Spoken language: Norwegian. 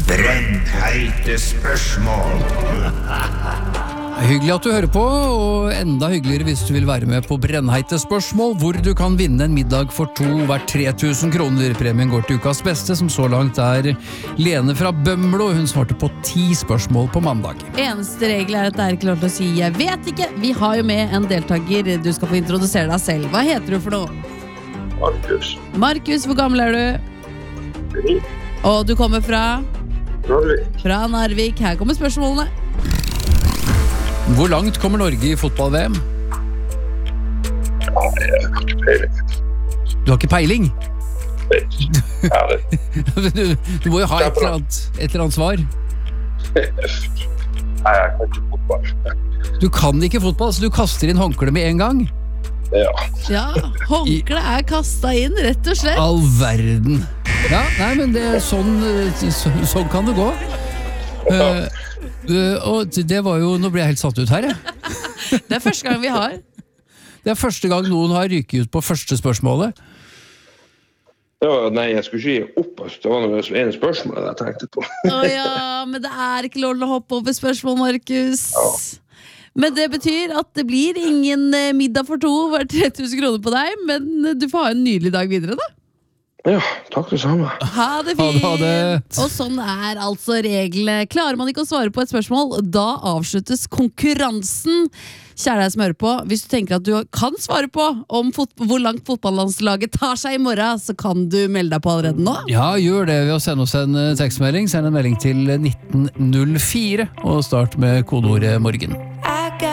Brennheite spørsmål. Hyggelig at du hører på, og enda hyggeligere hvis du vil være med på Brennheite spørsmål, hvor du kan vinne en middag for 2 verdt 3000 kroner. Premien går til ukas beste, som så langt Lene fra Bømlo. Hun svarte på 10 spørsmål på mandag. Eneste regel at det ikke lov til å si «jeg vet ikke». Vi har jo med en deltaker. Du skal få introdusere deg selv. Hva heter du for noe? Markus. Markus, hvor gammel du? 9. Og du kommer fra? Narvik. Fra Narvik. Her kommer spørsmålene. Hvor langt kommer Norge i fotball-VM? Ja, jeg har ikke peiling. Du har ikke peiling? Ja, det. Du må jo ha et eller annet svar. Nei, jeg kan ikke fotball. Du kan ikke fotball, så du kaster inn håndkle med en gang. Ja. Ja, håndkle kastet inn, rett og slett. All verden. Ja, nei, men det sånn kan det gå. Og det var jo, nå ble jeg helt satt ut her, jeg. Det første gang vi har. Det første gang noen har ryket ut på første spørsmålet. Nei, jeg skulle ikke gi opp. Det var noe ene spørsmål jeg tenkte på. Åja, men det ikke lov til å hoppe over spørsmål, Markus. Ja. Men det betyr at det blir ingen middag for 2 verdt 3000 kroner på deg, men du får ha en nydelig dag videre da. Ja, takk det samme. Ha det fint! Ha det. Og sånn altså reglene. Klarer man ikke å svare på et spørsmål, da avsluttes konkurransen. Kjære deg som hører på, hvis du tenker at du kan svare på om hvor langt fotballandslaget tar seg i morgen, så kan du melde deg på allerede nå. Ja, gjør det ved å sende oss en tekstmelding. Send en melding til 1904 og start med kodeordet morgen.